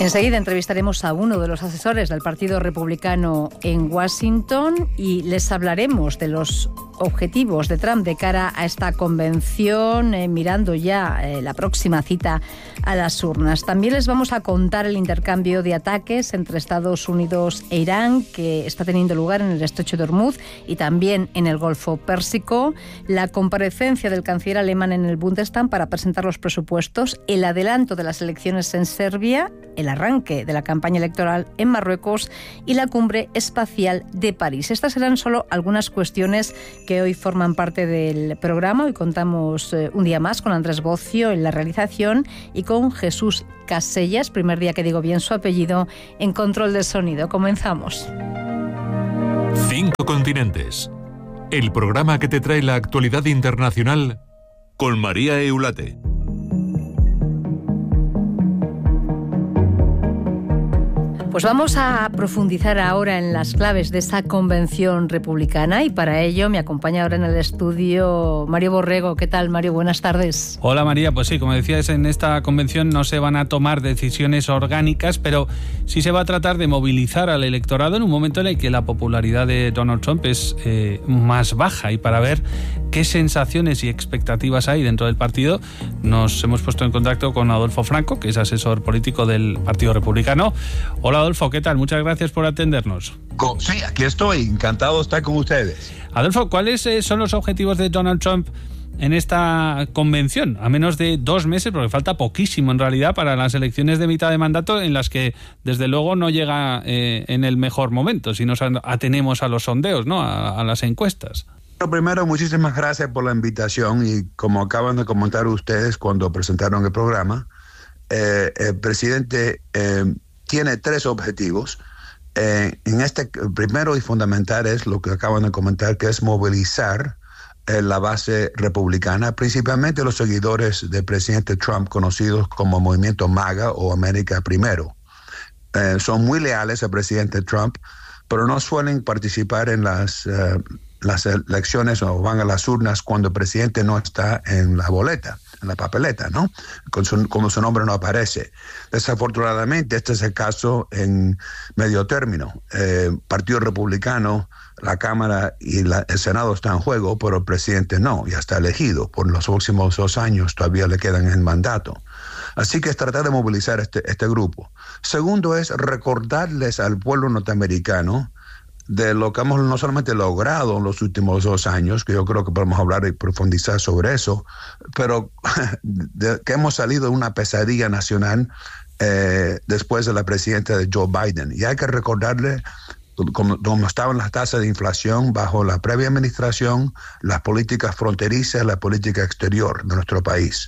Enseguida entrevistaremos a uno de los asesores del Partido Republicano en Washington y les hablaremos de los objetivos de Trump de cara a esta convención, mirando ya la próxima cita a las urnas. También les vamos a contar el intercambio de ataques entre Estados Unidos e Irán que está teniendo lugar en el estrecho de Hormuz y también en el Golfo Pérsico, la comparecencia del canciller alemán en el Bundestag para presentar los presupuestos, el adelanto de las elecciones en Serbia, el arranque de la campaña electoral en Marruecos y la cumbre espacial de París. Estas serán solo algunas cuestiones que hoy forman parte del programa. Hoy contamos un día más con Andrés Bocio en la realización y con Jesús Casellas, primer día que digo bien su apellido, en control de sonido. Comenzamos. 5 continentes. El programa que te trae la actualidad internacional con María Eulate. Pues vamos a profundizar ahora en las claves de esa convención republicana y para ello me acompaña ahora en el estudio Mario Borrego. ¿Qué tal, Mario? Buenas tardes. Hola, María. Pues sí, como decías, en esta convención no se van a tomar decisiones orgánicas, pero sí se va a tratar de movilizar al electorado en un momento en el que la popularidad de Donald Trump es más baja. Y para ver qué sensaciones y expectativas hay dentro del partido, nos hemos puesto en contacto con Adolfo Franco, que es asesor político del Partido Republicano. Hola, Adolfo, ¿qué tal? Muchas gracias por atendernos. Sí, aquí estoy, encantado de estar con ustedes. Adolfo, ¿cuáles son los objetivos de Donald Trump en esta convención? A menos de 2 meses, porque falta poquísimo en realidad para las elecciones de mitad de mandato, en las que desde luego no llega en el mejor momento, si nos atenemos a los sondeos, ¿no? A las encuestas. Primero, muchísimas gracias por la invitación y como acaban de comentar ustedes cuando presentaron el programa, el presidente tiene 3 objetivos. En este primero y fundamental es lo que acaban de comentar, que es movilizar la base republicana, principalmente los seguidores del presidente Trump, conocidos como Movimiento MAGA o América Primero. Son muy leales al presidente Trump, pero no suelen participar en las elecciones o van a las urnas cuando el presidente no está en la boleta, en la papeleta, ¿no? Como su nombre no aparece. Desafortunadamente, este es el caso en medio término. Partido Republicano, la Cámara y el Senado están en juego, pero el presidente no, ya está elegido. Por los próximos 2 años todavía le quedan en mandato. Así que es tratar de movilizar este grupo. Segundo es recordarles al pueblo norteamericano de lo que hemos no solamente logrado en los últimos 2 años, que yo creo que podemos hablar y profundizar sobre eso, pero que hemos salido de una pesadilla nacional después de la presidencia de Joe Biden. Y hay que recordarle cómo estaban las tasas de inflación bajo la previa administración, las políticas fronterizas, la política exterior de nuestro país.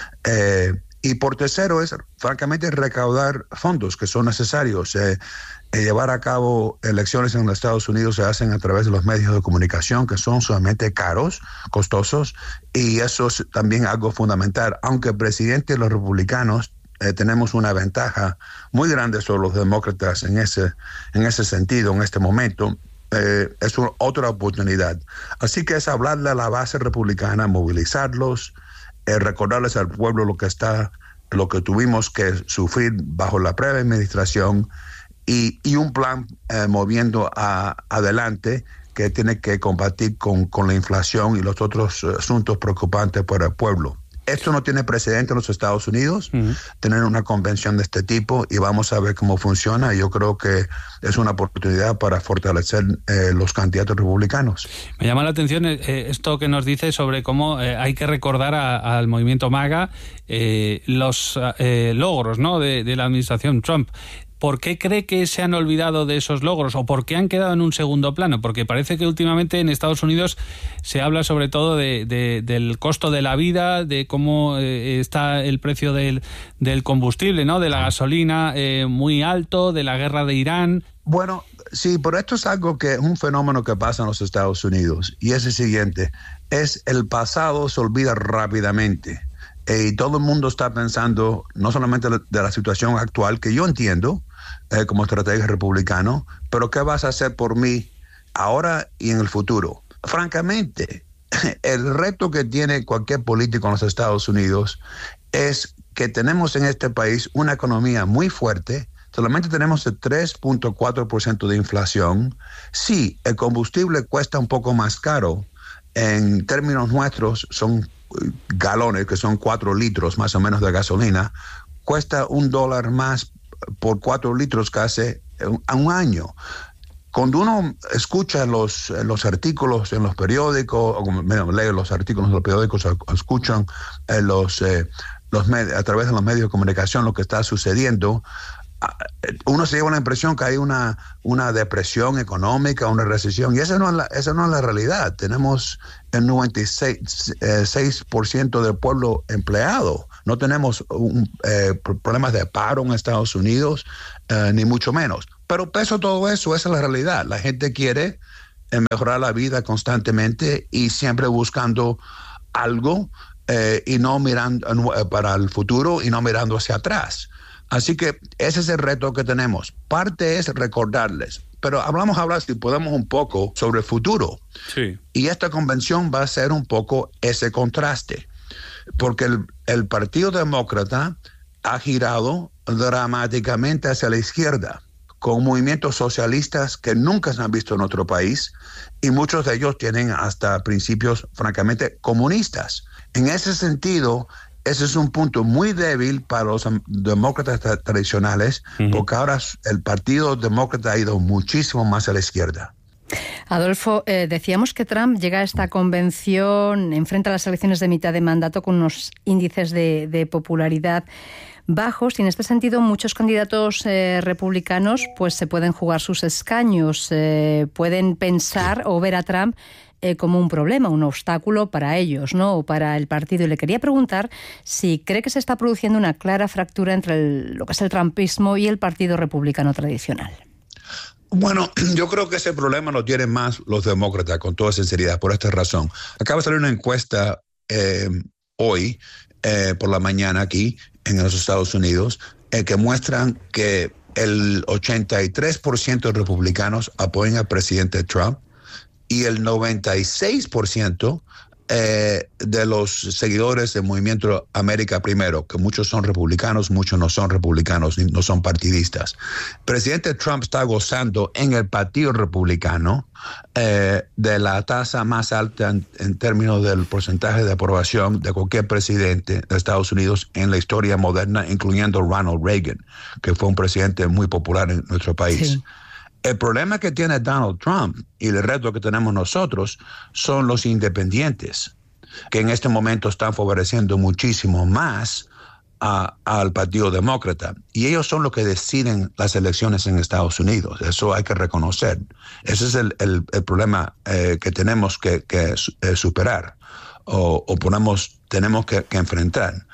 Y por tercero es, francamente, recaudar fondos que son necesarios. Llevar a cabo elecciones en los Estados Unidos se hacen a través de los medios de comunicación que son sumamente caros, costosos, y eso es también algo fundamental. Aunque el presidente y los republicanos tenemos una ventaja muy grande sobre los demócratas en ese sentido, en este momento, es otra oportunidad. Así que es hablarle a la base republicana, movilizarlos, recordarles al pueblo lo que tuvimos que sufrir bajo la previa administración, y un plan moviendo adelante que tiene que combatir con la inflación y los otros asuntos preocupantes para el pueblo. Esto no tiene precedente en los Estados Unidos, tener una convención de este tipo, y vamos a ver cómo funciona. Yo creo que es una oportunidad para fortalecer los candidatos republicanos. Me llama la atención esto que nos dice sobre cómo hay que recordar al movimiento MAGA los logros, ¿no?, de la administración Trump. ¿Por qué cree que se han olvidado de esos logros o por qué han quedado en un segundo plano? Porque parece que últimamente en Estados Unidos se habla sobre todo del costo de la vida, de cómo está el precio del combustible, ¿no?, de la gasolina muy alto, de la guerra de Irán. Bueno, sí, pero esto es algo que es un fenómeno que pasa en los Estados Unidos, y es el siguiente: es el pasado se olvida rápidamente. Y todo el mundo está pensando no solamente de la situación actual, que yo entiendo como estratega republicano, pero ¿qué vas a hacer por mí ahora y en el futuro? Francamente, el reto que tiene cualquier político en los Estados Unidos es que tenemos en este país una economía muy fuerte. Solamente tenemos el 3.4% de inflación. Sí, el combustible cuesta un poco más caro. En términos nuestros, son galones, que son 4 litros más o menos de gasolina. Cuesta $1 más por 4 litros casi a un año. Cuando uno escucha los artículos en los periódicos, o lee los artículos en los periódicos, escuchan a través de los medios de comunicación lo que está sucediendo, uno se lleva la impresión que hay una depresión económica, una recesión, y esa no es la realidad. Tenemos el 96% del pueblo empleado. No tenemos problemas de paro en Estados Unidos, ni mucho menos. Pero pese a todo eso, esa es la realidad. La gente quiere mejorar la vida constantemente y siempre buscando algo y no mirando para el futuro y no mirando hacia atrás. Así que ese es el reto que tenemos. Parte es recordarles, pero hablar si podemos un poco sobre el futuro. Sí. Y esta convención va a ser un poco ese contraste, porque el Partido Demócrata ha girado dramáticamente hacia la izquierda, con movimientos socialistas que nunca se han visto en otro país, y muchos de ellos tienen hasta principios francamente comunistas. En ese sentido, ese es un punto muy débil para los demócratas tradicionales, porque ahora el Partido Demócrata ha ido muchísimo más a la izquierda. Adolfo, decíamos que Trump llega a esta convención, enfrenta las elecciones de mitad de mandato con unos índices de popularidad bajos, y en este sentido muchos candidatos republicanos pues se pueden jugar sus escaños, pueden pensar o ver a Trump como un problema, un obstáculo para ellos, ¿no? O para el partido. Y le quería preguntar si cree que se está produciendo una clara fractura entre lo que es el trumpismo y el Partido Republicano tradicional. Bueno, yo creo que ese problema lo tienen más los demócratas, con toda sinceridad, por esta razón. Acaba de salir una encuesta hoy, por la mañana aquí en los Estados Unidos, que muestran que el 83% de republicanos apoyan al presidente Trump y el 96% de los seguidores del movimiento América Primero, que muchos son republicanos, muchos no son republicanos, no son partidistas. El presidente Trump está gozando en el Partido Republicano de la tasa más alta en términos del porcentaje de aprobación de cualquier presidente de Estados Unidos en la historia moderna, incluyendo Ronald Reagan, que fue un presidente muy popular en nuestro país. Sí. El problema que tiene Donald Trump y el reto que tenemos nosotros son los independientes, que en este momento están favoreciendo muchísimo más al Partido Demócrata. Y ellos son los que deciden las elecciones en Estados Unidos. Eso hay que reconocer. Ese es el problema que tenemos que superar o tenemos que enfrentar.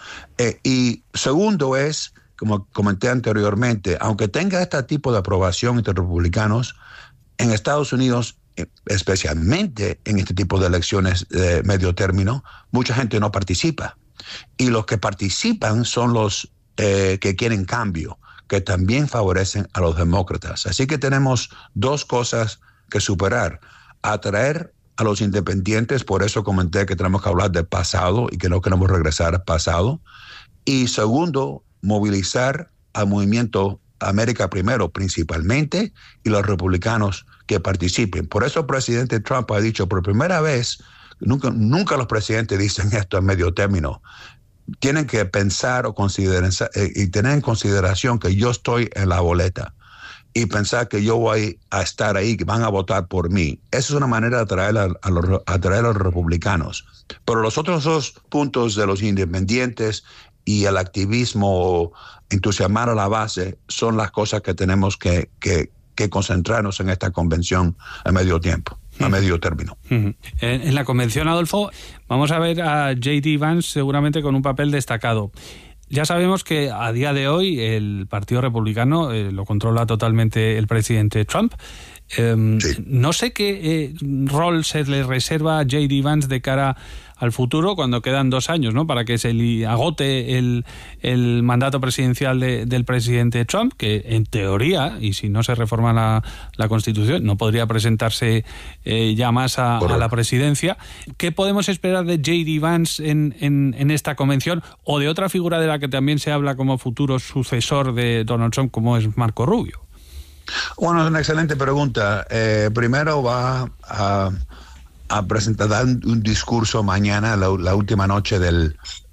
Y segundo es, como comenté anteriormente, aunque tenga este tipo de aprobación entre republicanos, en Estados Unidos, especialmente en este tipo de elecciones de medio término, mucha gente no participa. Y los que participan son los que quieren cambio, que también favorecen a los demócratas. Así que tenemos dos cosas que superar: atraer a los independientes, por eso comenté que tenemos que hablar del pasado y que no queremos regresar al pasado. Y segundo, movilizar al movimiento América Primero principalmente, y los republicanos que participen. Por eso el presidente Trump ha dicho por primera vez, nunca los presidentes dicen esto en medio término, tienen que pensar o considerar y tener en consideración que yo estoy en la boleta y pensar que yo voy a estar ahí, que van a votar por mí. Esa es una manera de atraer a los republicanos. Pero los otros dos puntos de los independientes y el activismo, entusiasmar a la base, son las cosas que tenemos que concentrarnos en esta convención a medio tiempo, a medio término. En la convención, Adolfo, vamos a ver a J.D. Vance seguramente con un papel destacado. Ya sabemos que a día de hoy el Partido Republicano lo controla totalmente el presidente Trump. Sí. No sé qué rol se le reserva a J.D. Vance de cara al futuro cuando quedan 2 años, ¿no?, para que se agote el mandato presidencial del presidente Trump, que en teoría, y si no se reforma la Constitución, no podría presentarse ya más a la presidencia. ¿Qué podemos esperar de J.D. Vance en esta convención, o de otra figura de la que también se habla como futuro sucesor de Donald Trump, como es Marco Rubio? Bueno, es una excelente pregunta. Primero va a dar un discurso mañana, la última noche de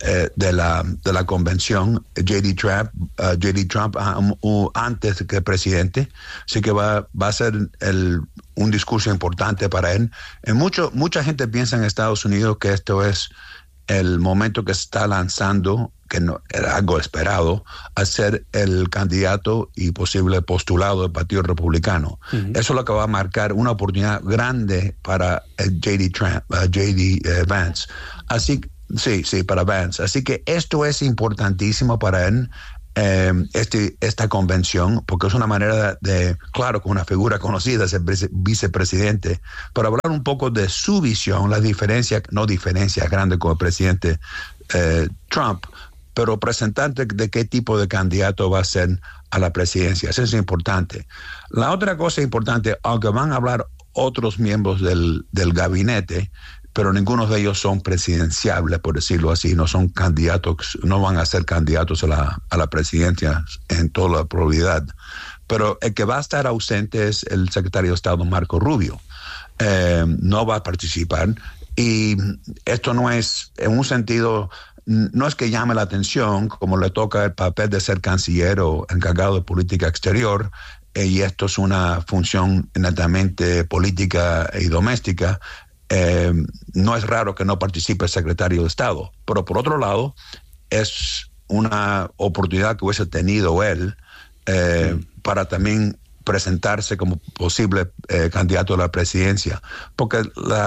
la convención, J.D. Trump antes que presidente, así que va a ser un discurso importante para él. Mucha gente piensa en Estados Unidos que esto es el momento que se está lanzando, que no era algo esperado, a ser el candidato y posible postulado del Partido Republicano. Uh-huh. Eso es lo que va a marcar una oportunidad grande para J.D. Vance. Para Vance. Así que esto es importantísimo para él, esta convención, porque es una manera claro, con una figura conocida, ser vicepresidente, para hablar un poco de su visión, las diferencias, no diferencias grandes con el presidente Trump, pero presentante de qué tipo de candidato va a ser a la presidencia. Eso es importante. La otra cosa importante, aunque van a hablar otros miembros del gabinete, pero ninguno de ellos son presidenciables, por decirlo así, no son candidatos, no van a ser candidatos a la presidencia en toda la probabilidad. Pero el que va a estar ausente es el secretario de Estado Marco Rubio. No va a participar, y esto no es, en un sentido, no es que llame la atención, como le toca el papel de ser canciller o encargado de política exterior, y esto es una función netamente política y doméstica. No es raro que no participe el secretario de Estado, pero por otro lado es una oportunidad que hubiese tenido él para también presentarse como posible candidato a la presidencia, porque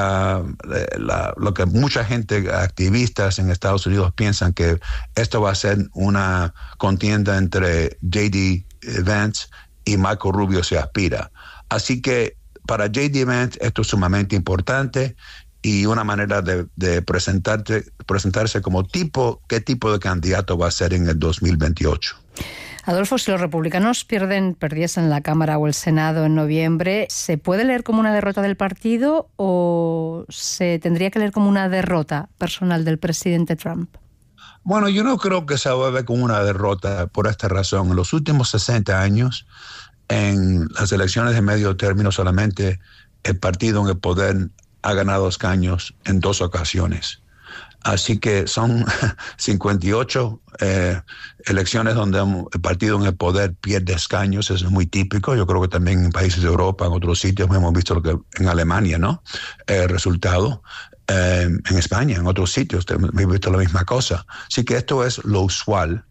lo que mucha gente, activistas en Estados Unidos, piensan que esto va a ser una contienda entre J.D. Vance y Marco Rubio se aspira. Así que para J.D. Vance esto es sumamente importante y una manera de presentarse como qué tipo de candidato va a ser en el 2028. Adolfo, si los republicanos perdiesen la Cámara o el Senado en noviembre, ¿se puede leer como una derrota del partido o se tendría que leer como una derrota personal del presidente Trump? Bueno, yo no creo que se va a ver como una derrota por esta razón. En los últimos 60 años, en las elecciones de medio término, solamente el partido en el poder ha ganado escaños en 2 ocasiones. Así que son 58 elecciones donde el partido en el poder pierde escaños. Eso es muy típico. Yo creo que también en países de Europa, en otros sitios, hemos visto lo que en Alemania, ¿no? El resultado. En España, en otros sitios, hemos visto la misma cosa. Así que esto es lo usual.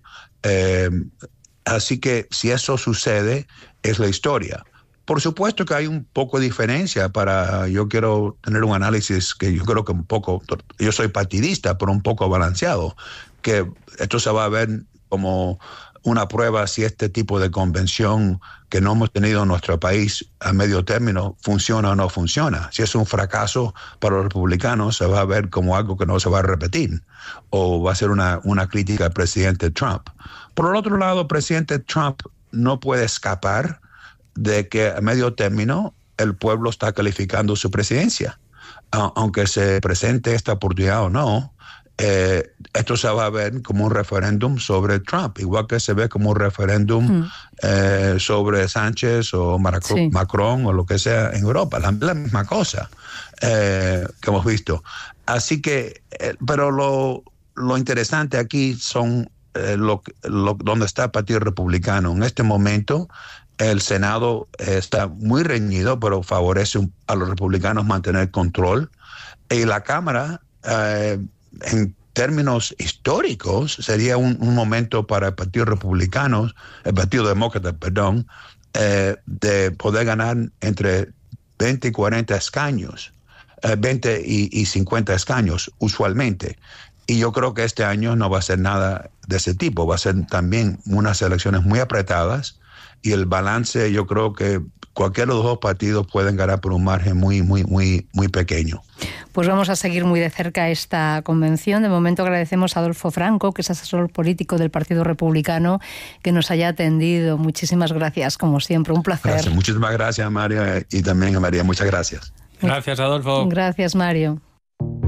Así que si eso sucede, es la historia. Por supuesto que hay un poco de diferencia yo quiero tener un análisis que yo creo que yo soy partidista, pero un poco balanceado, que esto se va a ver como una prueba si este tipo de convención que no hemos tenido en nuestro país a medio término funciona o no funciona. Si es un fracaso para los republicanos, se va a ver como algo que no se va a repetir, o va a ser una crítica al presidente Trump. Por el otro lado, el presidente Trump no puede escapar de que a medio término el pueblo está calificando su presidencia. Aunque se presente esta oportunidad o no, esto se va a ver como un referéndum sobre Trump, igual que se ve como un referéndum sobre Sánchez o Macron o lo que sea en Europa, la misma cosa que hemos visto. Así que, pero lo interesante aquí son donde está el Partido Republicano. En este momento, el Senado está muy reñido, pero favorece a los republicanos mantener control. Y la Cámara, en términos históricos, sería un momento para el Partido Demócrata, de poder ganar entre 20 y 40 escaños, 20 y 50 escaños usualmente. Y yo creo que este año no va a ser nada de ese tipo. Va a ser también unas elecciones muy apretadas, y el balance, yo creo que cualquiera de los dos partidos pueden ganar por un margen muy pequeño. Pues vamos a seguir muy de cerca esta convención. De momento agradecemos a Adolfo Franco, que es asesor político del Partido Republicano, que nos haya atendido. Muchísimas gracias, como siempre, un placer. Gracias. Muchísimas gracias, Mario, y también a María. Muchas gracias. Gracias, Adolfo. Gracias, Mario.